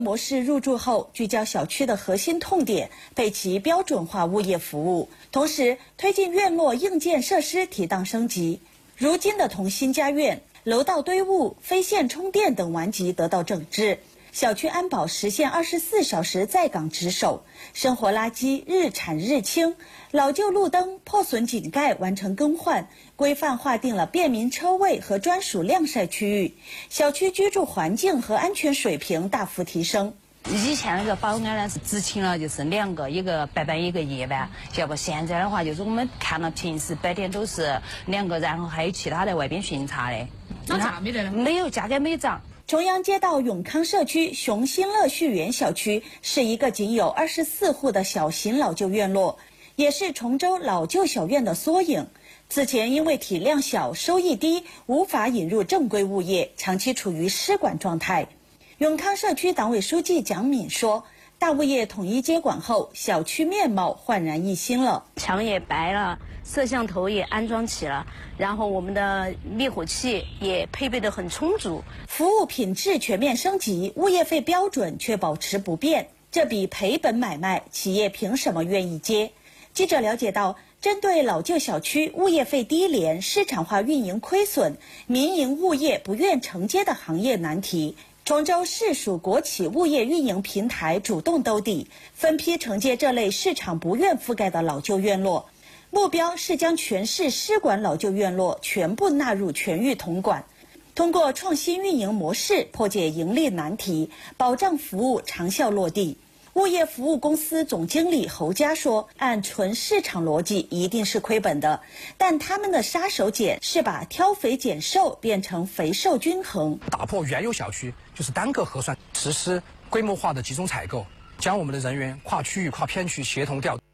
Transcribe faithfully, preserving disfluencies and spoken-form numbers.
模式入驻后，聚焦小区的核心痛点，备齐标准化物业服务，同时推进院落硬件设施提档升级。如今的同心家苑，楼道堆物、非线充电等顽疾得到整治，小区安保实现二十四小时在岗值守，生活垃圾日产日清，老旧路灯、破损井盖完成更换，规范划定了便民车位和专属晾晒区域，小区居住环境和安全水平大幅提升。 以前那个保安呢是只请了就是两个，一个白班一个夜班，结果现在的话就是我们看到平时白天都是两个，然后还有其他在外边巡查的。 涨价没得了？ 没有，价格没涨。 重阳街道永康社区雄心乐旭园小区是一个仅有二十四户的小型老旧院落，也是崇州老旧小院的缩影。此前因为体量小、收益低，无法引入正规物业，长期处于失管状态。永康社区党委书记蒋敏说，大物业统一接管后，小区面貌焕然一新了， 墙也白了，摄像头也安装起了，然后我们的灭火器也配备得很充足， 服务品质全面升级，物业费标准却保持不变，这比赔本买卖，企业凭什么愿意接？记者了解到，针对老旧小区物业费低廉、市场化运营亏损、民营物业不愿承接的行业难题，崇州市属国企物业运营平台主动兜底，分批承接这类市场不愿覆盖的老旧院落，目标是将全市失管老旧院落全部纳入全域统管，通过创新运营模式破解盈利难题，保障服务长效落地。物业服务公司总经理侯佳说，按纯市场逻辑一定是亏本的，但他们的杀手锏是把挑肥拣瘦变成肥瘦均衡， 打破原有小区就是单个核算，实施规模化的集中采购，将我们的人员跨区域、跨片区协同调